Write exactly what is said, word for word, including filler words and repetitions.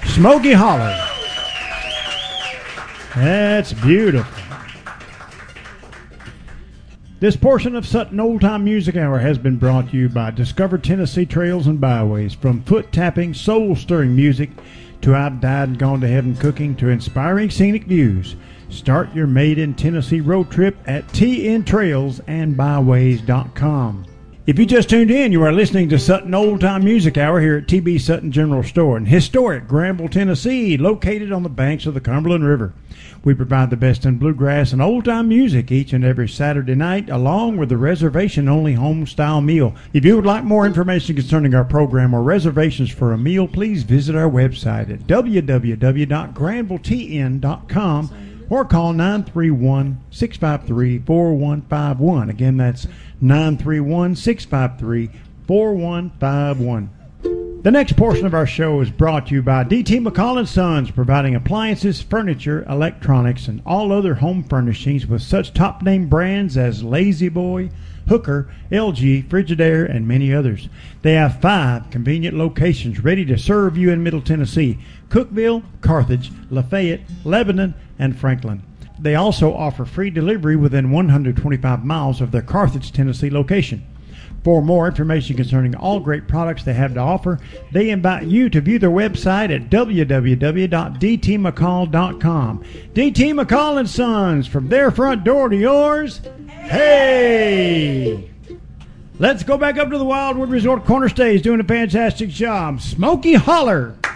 Smoky Holler. That's beautiful. This portion of Sutton Old Time Music Hour has been brought to you by Discover Tennessee Trails and Byways. From foot-tapping, soul-stirring music to I've Died and Gone to Heaven cooking to inspiring scenic views. Start your Made in Tennessee road trip at T N trails and byways dot com. If you just tuned in, you are listening to Sutton Old Time Music Hour here at T B Sutton General Store in historic Granville, Tennessee, located on the banks of the Cumberland River. We provide the best in bluegrass and old-time music each and every Saturday night, along with a reservation-only home-style meal. If you would like more information concerning our program or reservations for a meal, please visit our website at w w w dot granville t n dot com or call nine three one, six five three, four one five one. Again, that's nine three one, six five three, four one five one. The next portion of our show is brought to you by D T McCall and Sons, providing appliances, furniture, electronics, and all other home furnishings with such top-name brands as Lazy Boy, Hooker, L G, Frigidaire, and many others. They have five convenient locations ready to serve you in Middle Tennessee: Cookeville, Carthage, Lafayette, Lebanon, and Franklin. They also offer free delivery within one hundred twenty-five miles of their Carthage, Tennessee location. For more information concerning all great products they have to offer, they invite you to view their website at w w w dot d t mccall dot com. D T McCall and Sons, from their front door to yours, hey! Let's go back up to the Wildwood Resort Corner Stage, doing a fantastic job. Smoky Holler!